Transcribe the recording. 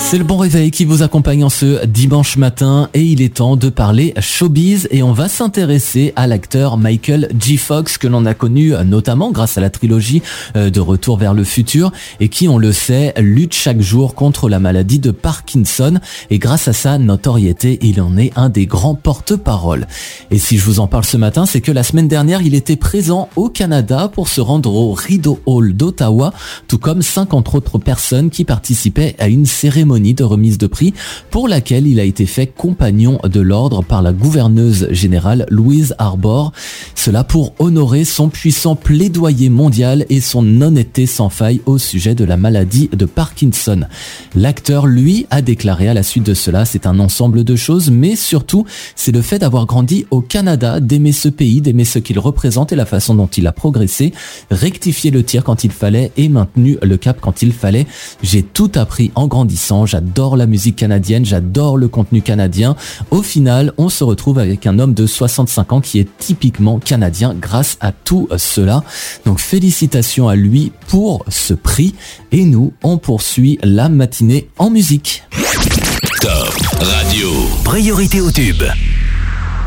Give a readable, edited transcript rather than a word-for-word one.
C'est le bon réveil qui vous accompagne en ce dimanche matin et il est temps de parler showbiz et on va s'intéresser à l'acteur Michael J. Fox que l'on a connu notamment grâce à la trilogie de Retour vers le futur et qui, on le sait, lutte chaque jour contre la maladie de Parkinson et grâce à sa notoriété, il en est un des grands porte-parole. Et si je vous en parle ce matin, c'est que la semaine dernière, il était présent au Canada pour se rendre au Rideau Hall d'Ottawa, tout comme 50 autres personnes qui participaient à une cérémonie de remise de prix pour laquelle il a été fait compagnon de l'ordre par la gouverneuse générale Louise Arbour. Cela pour honorer son puissant plaidoyer mondial et son honnêteté sans faille au sujet de la maladie de Parkinson. L'acteur, lui, a déclaré à la suite de cela, c'est un ensemble de choses, mais surtout, c'est le fait d'avoir grandi au Canada, d'aimer ce pays, d'aimer ce qu'il représente et la façon dont il a progressé, rectifié le tir quand il fallait et maintenu le cap quand il fallait. J'ai tout appris en grandissant. J'adore la musique canadienne, j'adore le contenu canadien. Au final, on se retrouve avec un homme de 65 ans qui est typiquement canadien grâce à tout cela. Donc félicitations à lui pour ce prix. Et nous, on poursuit la matinée en musique. Top Radio. Priorité au tube.